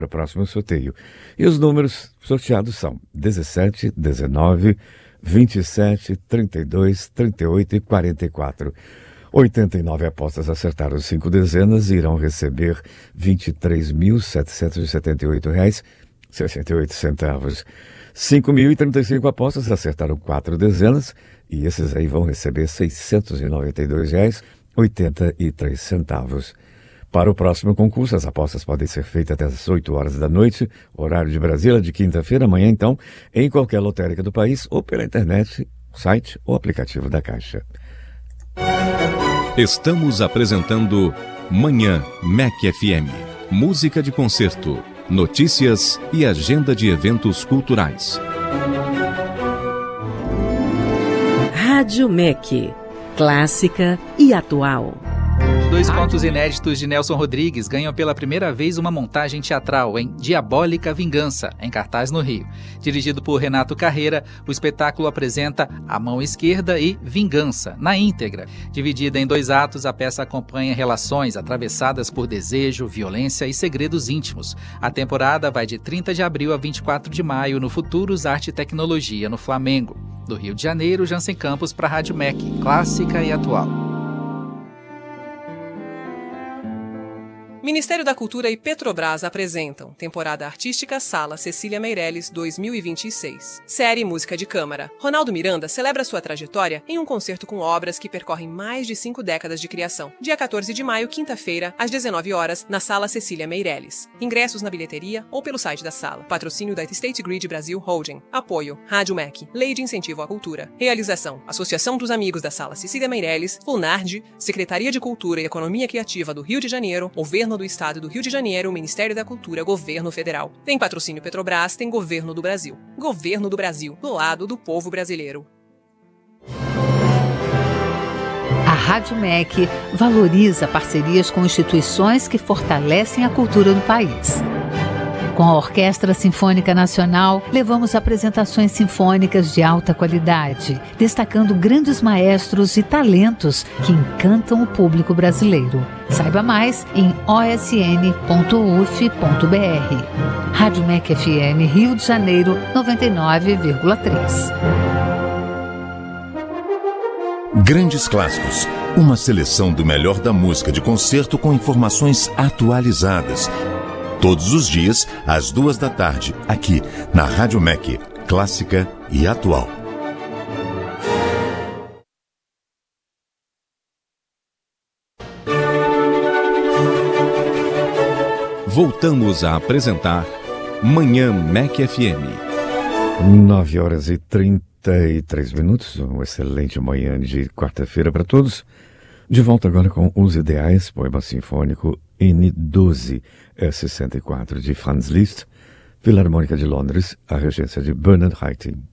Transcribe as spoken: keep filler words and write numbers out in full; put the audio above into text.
para o próximo sorteio. E os números sorteados são dezessete, dezenove, vinte e sete, trinta e dois, trinta e oito e quarenta e quatro. oitenta e nove apostas acertaram cinco dezenas e irão receber vinte e três mil, setecentos e setenta e oito reais e sessenta e oito centavos. cinco mil e trinta e cinco apostas acertaram quatro dezenas e esses aí vão receber seiscentos e noventa e dois reais e oitenta e três centavos. Para o próximo concurso, as apostas podem ser feitas até as oito horas da noite, horário de Brasília, de quinta-feira, amanhã então, em qualquer lotérica do país ou pela internet, site ou aplicativo da Caixa. Estamos apresentando Manhã M E C F M. Música de concerto, notícias e agenda de eventos culturais. Rádio M E C, clássica e atual. Dois contos inéditos de Nelson Rodrigues ganham pela primeira vez uma montagem teatral em Diabólica Vingança, em cartaz no Rio. Dirigido por Renato Carreira, o espetáculo apresenta A Mão Esquerda e Vingança, na íntegra. Dividida em dois atos, a peça acompanha relações atravessadas por desejo, violência e segredos íntimos. A temporada vai de trinta de abril a vinte e quatro de maio no Futuros Arte e Tecnologia, no Flamengo. Do Rio de Janeiro, Jansen Campos para a Rádio M E C, clássica e atual. Ministério da Cultura e Petrobras apresentam Temporada Artística Sala Cecília Meirelles dois mil e vinte e seis. Série Música de Câmara. Ronaldo Miranda celebra sua trajetória em um concerto com obras que percorrem mais de cinco décadas de criação. Dia quatorze de maio, quinta-feira, às dezenove horas, na Sala Cecília Meirelles. Ingressos na bilheteria ou pelo site da sala. Patrocínio da State Grid Brasil Holding. Apoio Rádio M E C. Lei de Incentivo à Cultura. Realização: Associação dos Amigos da Sala Cecília Meirelles, FUNARD, Secretaria de Cultura e Economia Criativa do Rio de Janeiro, Governo do Estado do Rio de Janeiro, Ministério da Cultura, Governo Federal. Tem patrocínio Petrobras, tem Governo do Brasil. Governo do Brasil, do lado do povo brasileiro. A Rádio M E C valoriza parcerias com instituições que fortalecem a cultura do país. Com a Orquestra Sinfônica Nacional, levamos apresentações sinfônicas de alta qualidade, destacando grandes maestros e talentos que encantam o público brasileiro. Saiba mais em o s n ponto u f ponto b r. Rádio M E C F M Rio de Janeiro, noventa e nove vírgula três. Grandes Clássicos, uma seleção do melhor da música de concerto com informações atualizadas. Todos os dias, às duas da tarde, aqui na Rádio M E C, clássica e atual. Voltamos a apresentar Manhã M E C F M. nove horas e trinta e três minutos, uma excelente manhã de quarta-feira para todos. De volta agora com Os Ideais, poema sinfônico N doze S sessenta e quatro de Franz Liszt, Filarmônica de Londres, a regência de Bernard Haitink.